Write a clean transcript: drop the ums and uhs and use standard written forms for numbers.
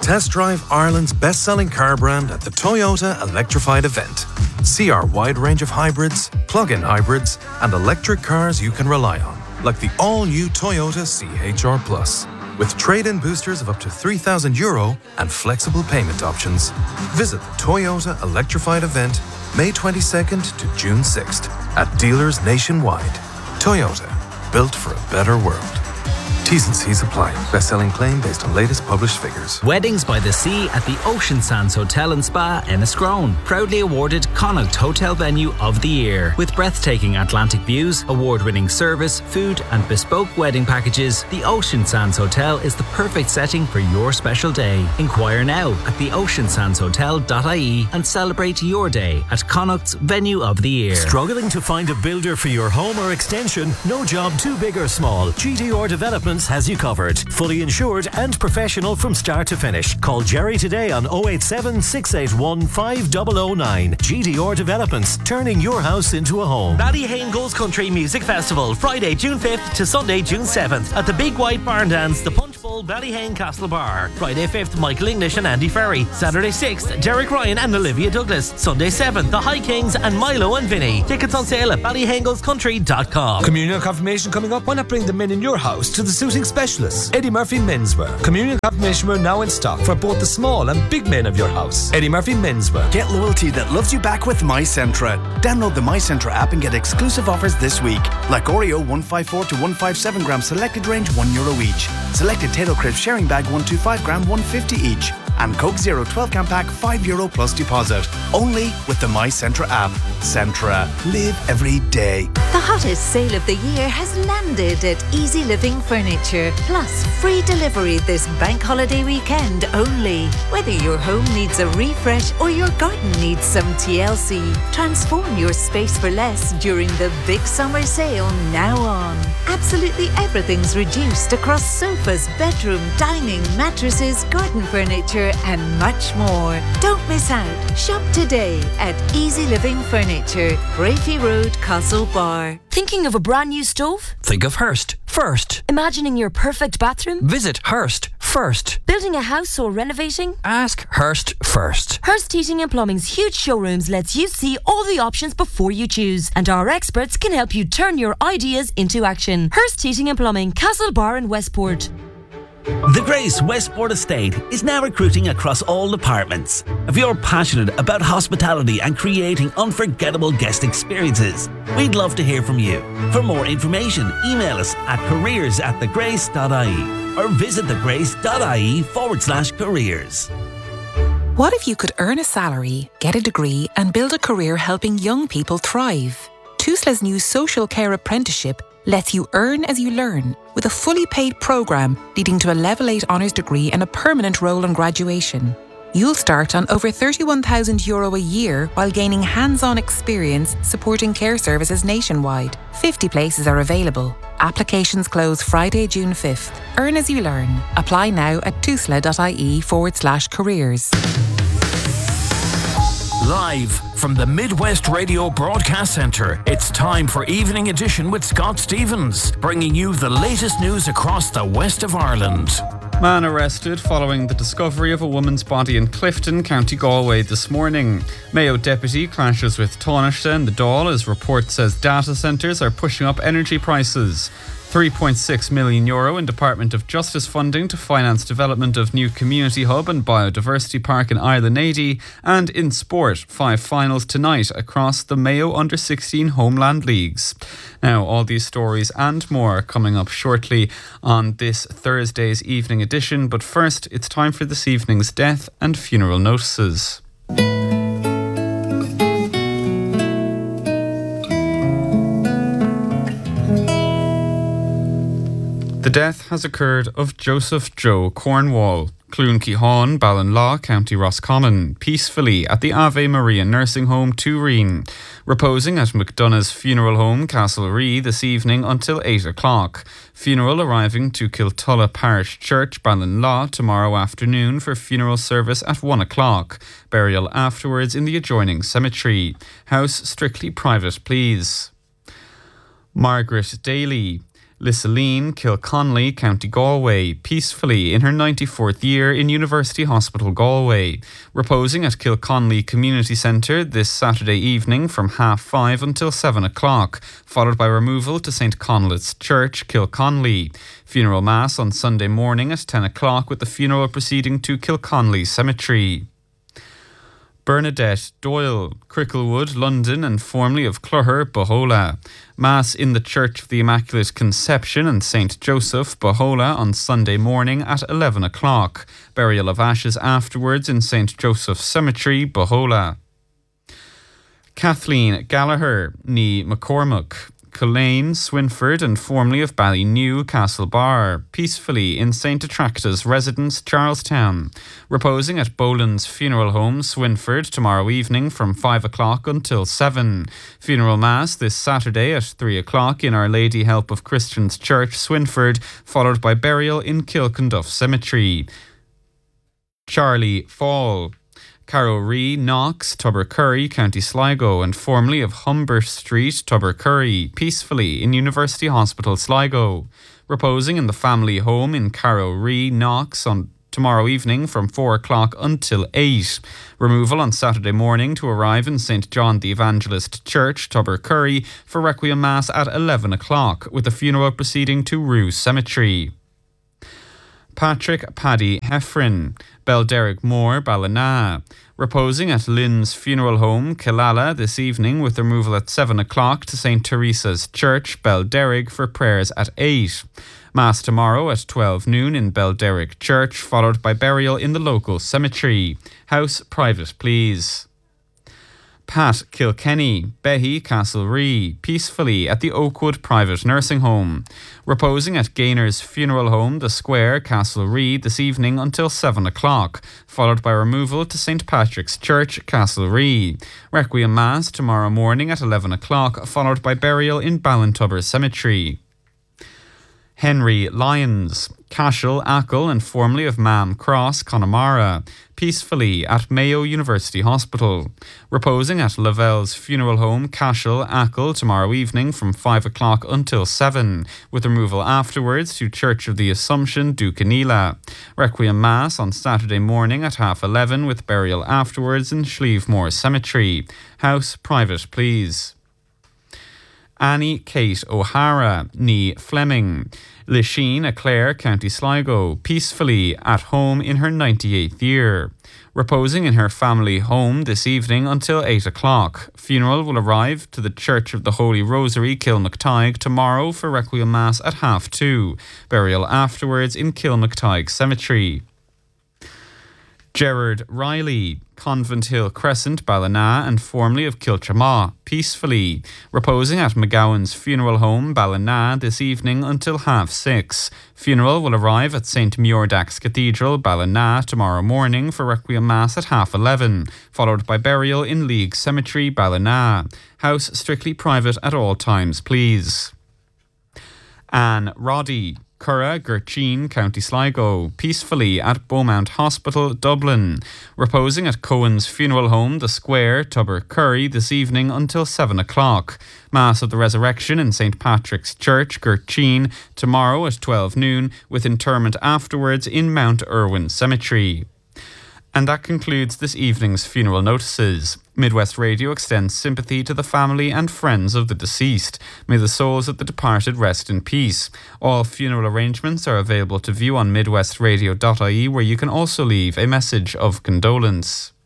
Test drive Ireland's best-selling car brand at the Toyota Electrified event. See our wide range of hybrids, plug-in hybrids, and electric cars you can rely on, like the all-new Toyota CHR Plus, with trade-in boosters of up to €3,000 and flexible payment options. Visit the Toyota Electrified event May 22nd to June 6th at dealers nationwide. Toyota, built for a better world. T's and C's apply. Best-selling claim based on latest published figures. Weddings by the Sea at the Ocean Sands Hotel and Spa, Enniscrone. Proudly awarded Connacht Hotel Venue of the Year. With breathtaking Atlantic views, award-winning service, food and bespoke wedding packages, the Ocean Sands Hotel is the perfect setting for your special day. Inquire now at theoceansandshotel.ie and celebrate your day at Connacht's Venue of the Year. Struggling to find a builder for your home or extension? No job too big or small. GDR Developments has you covered. Fully insured and professional from start to finish. Call Jerry today on 087 681 5009. GDR Developments, turning your house into a home. Ballyhane Goes Country Music Festival, Friday, June 5th to Sunday, June 7th at the Big White Barn Dance, the Punch Bowl, Ballyhane Castle Bar. Friday 5th, Michael English and Andy Ferry. Saturday 6th, Derek Ryan and Olivia Douglas. Sunday 7th, the High Kings and Milo and Vinny. Tickets on sale at ballyhanegoescountry.com. Communion confirmation coming up. Why not bring the men in your house to the suiting specialists, Eddie Murphy Menswear. Communion confirmation wear now in stock for both the small and big men of your house. Eddie Murphy Menswear. Get loyalty that loves you back with MyCentra. Download the MyCentra app and get exclusive offers this week, like Oreo 154 to 157 gram selected range €1 each. Selected Tato Crisp sharing bag 125 gram $1.50 each. And Coke Zero 12 can pack €5 plus deposit. Only with the MyCentra app. Centra. Live every day. The hottest sale of the year has landed at Easy Living Furniture. Plus free delivery this bank holiday weekend only. Whether your home needs a refresh or your garden needs some TLC, transform your space for less during the big summer sale now on. Absolutely everything's reduced across sofas, bedroom, dining, mattresses, garden furniture and much more. Don't miss out. Shop today at Easy Living Furniture, Brafey Road, Castlebar. Thinking of a brand new stove? Think of Hearst first. Imagining your perfect bathroom? Visit Hearst first. Building a house or renovating? Ask Hearst first. Hearst Heating and Plumbing's huge showrooms lets you see all the options before you choose, and our experts can help you turn your ideas into action. Hearst Heating and Plumbing, Castlebar and Westport. The Grace Westport Estate is now recruiting across all departments. If you're passionate about hospitality and creating unforgettable guest experiences, we'd love to hear from you. For more information, email us at careers@thegrace.ie or visit thegrace.ie/careers. What if you could earn a salary, get a degree and build a career helping young people thrive? Tusla's new social care apprenticeship lets you earn as you learn with a fully paid programme leading to a Level 8 honours degree and a permanent role on graduation. You'll start on over €31,000 a year while gaining hands-on experience supporting care services nationwide. 50 places are available. Applications close Friday, June 5th. Earn as you learn. Apply now at tusla.ie/careers. Live from the Midwest Radio Broadcast Centre, it's time for Evening Edition with Scott Stevens, bringing you the latest news across the west of Ireland. Man arrested following the discovery of a woman's body in Clifton, County Galway this morning. Mayo deputy clashes with Taoiseach in the Dáil as report says data centres are pushing up energy prices. €3.6 million in Department of Justice funding to finance development of new community hub and biodiversity park in Ireland 80. And in sport, 5 finals tonight across the Mayo Under-16 Homeland Leagues. Now, all these stories and more coming up shortly on this Thursday's evening edition. But first, it's time for this evening's death and funeral notices. The death has occurred of Joseph Joe Cornwall, Clún Ciháin, Ballinlaw, County Roscommon, peacefully at the Ave Maria Nursing Home, Turin, reposing at McDonagh's Funeral Home, Castlerea, this evening until 8 o'clock. Funeral arriving to Kiltulla Parish Church, Ballinlaw, tomorrow afternoon for funeral service at 1 o'clock. Burial afterwards in the adjoining cemetery. House strictly private, please. Margaret Daly. Lissaleen Kilconley, County Galway, peacefully in her 94th year in University Hospital Galway, reposing at Kilconley Community Centre this Saturday evening from 5:30 until 7 o'clock, followed by removal to St Conleth's Church, Kilconley. Funeral Mass on Sunday morning at 10 o'clock with the funeral proceeding to Kilconley Cemetery. Bernadette Doyle, Cricklewood, London, and formerly of Clogher, Bohola. Mass in the Church of the Immaculate Conception and St Joseph, Bohola, on Sunday morning at 11 o'clock. Burial of ashes afterwards in St Joseph Cemetery, Bohola. Kathleen Gallagher, ní McCormack, Culane, Swinford, and formerly of Ballynew, Castlebar, peacefully in St Attracta's residence, Charlestown, reposing at Boland's Funeral Home, Swinford, tomorrow evening from 5 o'clock until 7. Funeral Mass this Saturday at 3 o'clock in Our Lady Help of Christians Church, Swinford, followed by burial in Kilkenduff Cemetery. Charlie Fall, Carrowree, Knox, Tubbercurry, County Sligo, and formerly of Humbert Street, Tubbercurry, peacefully in University Hospital Sligo, reposing in the family home in Carrowree, Knox, on tomorrow evening from 4 o'clock until 8. Removal on Saturday morning to arrive in St John the Evangelist Church, Tubbercurry, for Requiem Mass at 11 o'clock, with the funeral proceeding to Rue Cemetery. Patrick Paddy Heffron, Belderrick Moore, Ballina, reposing at Lynn's Funeral Home, Killala, this evening with removal at 7 o'clock to St Teresa's Church, Belderrick, for prayers at 8. Mass tomorrow at 12 noon in Belderrick Church, followed by burial in the local cemetery. House private, please. Pat Kilkenny, Behy, Castleree, peacefully at the Oakwood Private Nursing Home, reposing at Gainer's Funeral Home, The Square, Castleree, this evening until 7 o'clock, followed by removal to St Patrick's Church, Castleree. Requiem Mass tomorrow morning at 11 o'clock, followed by burial in Ballintubber Cemetery. Henry Lyons, Cashel, Achill, and formerly of Mam Cross, Connemara, peacefully at Mayo University Hospital, reposing at Lavelle's Funeral Home, Cashel, Achill, tomorrow evening from 5 o'clock until 7, with removal afterwards to Church of the Assumption, Ducanila. Requiem Mass on Saturday morning at 11:30, with burial afterwards in Schlievemore Cemetery. House private, please. Annie Kate O'Hara, ní Fleming, Lisheen, Clare, County Sligo, peacefully at home in her 98th year, reposing in her family home this evening until 8 o'clock. Funeral will arrive to the Church of the Holy Rosary, Kilmactyghe, tomorrow for Requiem Mass at 2:30. Burial afterwards in Kilmactyghe Cemetery. Gerard Riley, Convent Hill Crescent, Ballina, and formerly of Kilchamaw, peacefully, reposing at McGowan's Funeral Home, Ballina, this evening until 6:30. Funeral will arrive at St Muirdax Cathedral, Ballina, tomorrow morning for Requiem Mass at 11:30, followed by burial in League Cemetery, Ballina. House strictly private at all times, please. Anne Roddy, Curra, Gurcheen, County Sligo, peacefully at Beaumont Hospital, Dublin, reposing at Cohen's Funeral Home, The Square, Tubbercurry, this evening until 7 o'clock. Mass of the Resurrection in St Patrick's Church, Gurcheen, tomorrow at 12 noon, with interment afterwards in Mount Irwin Cemetery. And that concludes this evening's funeral notices. Midwest Radio extends sympathy to the family and friends of the deceased. May the souls of the departed rest in peace. All funeral arrangements are available to view on midwestradio.ie, where you can also leave a message of condolence.